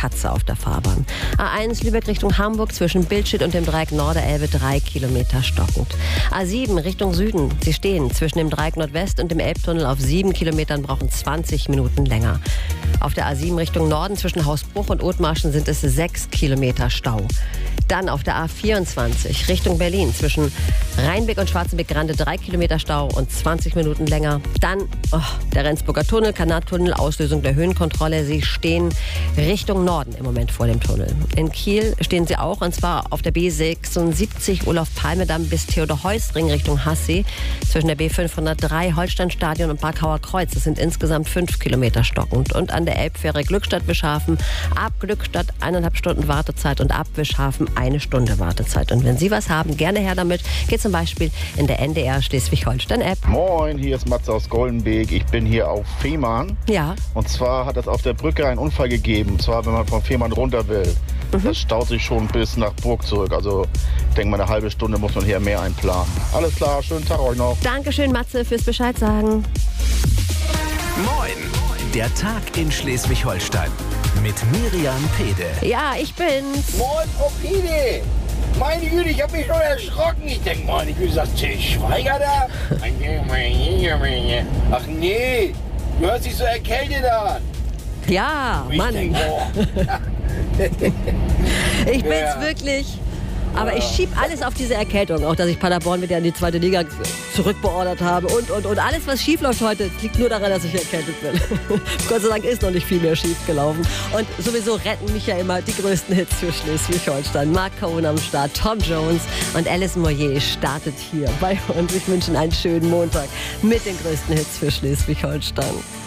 Katze auf der Fahrbahn. A1 Lübeck Richtung Hamburg zwischen Bildstedt und dem Dreieck Norderelbe 3 Kilometer stockend. A7 Richtung Süden. Sie stehen zwischen dem Dreieck Nordwest und dem Elbtunnel auf 7 Kilometern, brauchen 20 Minuten länger. Auf der A7 Richtung Norden zwischen Hausbruch und Othmarschen sind es 6 Kilometer Stau. Dann auf der A24 Richtung Berlin zwischen Rheinbeck und Schwarzenbeck-Grande 3 Kilometer Stau und 20 Minuten länger. Dann der Rendsburger Tunnel, Kanattunnel, Auslösung der Höhenkontrolle. Sie stehen Richtung Norden im Moment vor dem Tunnel. In Kiel stehen sie auch, und zwar auf der B76 Olaf-Palme-Damm bis Theodor-Heuss-Ring Richtung Hassee. Zwischen der B503 Holsteinstadion und Parkauer Kreuz. Das sind insgesamt 5 Kilometer stockend. Und an der Elbfähre Glückstadt-Wischhafen ab Glückstadt 1,5 Stunden Wartezeit und ab Wischhafen 1 Stunde Wartezeit. Und wenn Sie was haben, gerne her damit. Geht zum Beispiel in der NDR Schleswig-Holstein-App. Moin, hier ist Matze aus Goldenbeek. Ich bin hier auf Fehmarn. Ja. Und zwar hat es auf der Brücke einen Unfall gegeben. Und zwar, wenn man von Fehmarn runter will. Das staut sich schon bis nach Burg zurück. Also ich denke mal, eine halbe Stunde muss man hier mehr einplanen. Alles klar, schönen Tag euch noch. Dankeschön, Matze, fürs Bescheid sagen. Moin, der Tag in Schleswig-Holstein mit Miriam Pede. Ja, ich bin's. Moin, Frau Pide. Meine Güte, ich hab mich schon erschrocken. Ich denk, meine Güte, ist das Till Schweiger da? Ach nee, du hörst dich so erkältet an. Ja, Ich Mann. denk, Ich bin's Ja. wirklich. Aber ich schieb alles auf diese Erkältung. Auch, dass ich Paderborn wieder in die 2. Liga zurückbeordert habe. Und. Alles, was schief läuft heute, liegt nur daran, dass ich erkältet bin. Gott sei Dank ist noch nicht viel mehr schief gelaufen. Und sowieso retten mich ja immer die größten Hits für Schleswig-Holstein. Mark Cohen am Start, Tom Jones und Alice Moyer startet hier bei uns. Ich wünsche Ihnen einen schönen Montag mit den größten Hits für Schleswig-Holstein.